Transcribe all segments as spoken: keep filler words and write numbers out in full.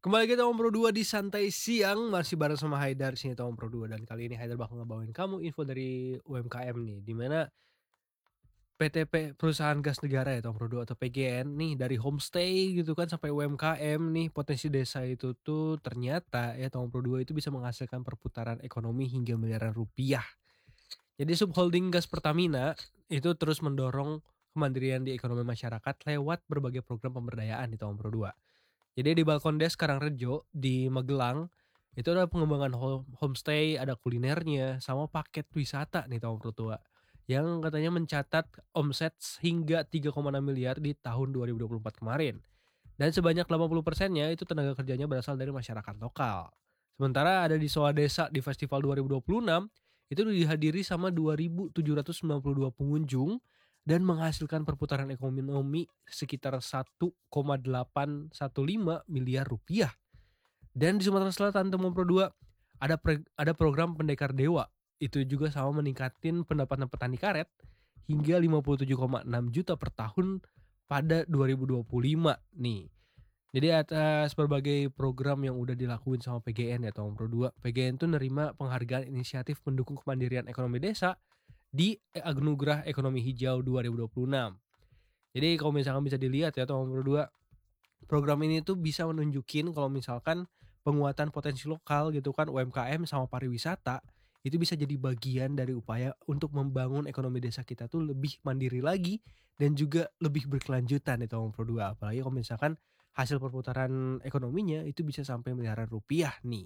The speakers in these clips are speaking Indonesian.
Kembali kita ngobrol dua di santai siang, masih bareng sama Haidar sini Tom Pro dua dan kali ini Haidar bakal ngebawain kamu info dari U M K M nih, di mana P T P Perusahaan Gas Negara ya Tom Pro dua atau P G N nih dari homestay gitu kan sampai U M K M nih potensi desa itu tuh ternyata ya Tom Pro dua itu bisa menghasilkan perputaran ekonomi hingga miliaran rupiah. Jadi subholding gas Pertamina itu terus mendorong kemandirian di ekonomi masyarakat lewat berbagai program pemberdayaan di Tom Pro dua. Jadi di Balkondes Karangrejo di Magelang, itu ada pengembangan home homestay, ada kulinernya, sama paket wisata nih tahun Tua, yang katanya mencatat omset hingga tiga koma enam miliar di tahun dua ribu dua puluh empat kemarin. Dan sebanyak delapan puluh persennya itu tenaga kerjanya berasal dari masyarakat lokal. Sementara ada di Soa Desa di Festival dua ribu dua puluh enam, itu dihadiri sama dua ribu tujuh ratus sembilan puluh dua pengunjung dan menghasilkan perputaran ekonomi sekitar satu koma delapan satu lima miliar rupiah. Dan di Sumatera Selatan Temon Pro dua ada pre, ada program Pendekar Dewa. Itu juga sama meningkatin pendapatan petani karet hingga lima puluh tujuh koma enam juta per tahun pada dua ribu dua puluh lima nih. Jadi atas berbagai program yang udah dilakuin sama P G N ya Temon Pro dua, P G N tuh nerima penghargaan inisiatif mendukung kemandirian ekonomi desa di Anugerah Ekonomi Hijau dua ribu dua puluh enam. Jadi kalau misalkan bisa dilihat ya Temon Pro dua, program ini tuh bisa menunjukin kalau misalkan penguatan potensi lokal gitu kan U M K M sama pariwisata itu bisa jadi bagian dari upaya untuk membangun ekonomi desa kita tuh lebih mandiri lagi dan juga lebih berkelanjutan itu Om Pro dua. Apalagi kalau misalkan hasil perputaran ekonominya itu bisa sampai miliaran rupiah nih.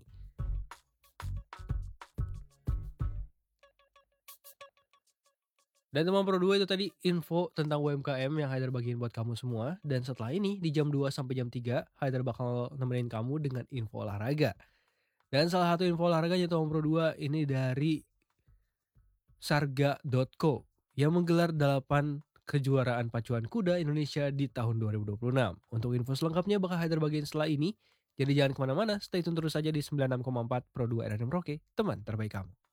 Dan teman Pro dua itu tadi info tentang U M K M yang Haidar bagiin buat kamu semua. Dan setelah ini di jam dua sampai jam tiga Haidar bakal nemenin kamu dengan info olahraga. Dan salah satu info olahraganya Teman Pro dua ini dari sarga dot co yang menggelar delapan kejuaraan pacuan kuda Indonesia di tahun dua ribu dua puluh enam. Untuk info selengkapnya bakal Haidar bagiin setelah ini. Jadi jangan kemana-mana, stay tune terus saja di sembilan puluh enam koma empat Pro dua R R M Roke, teman terbaik kamu.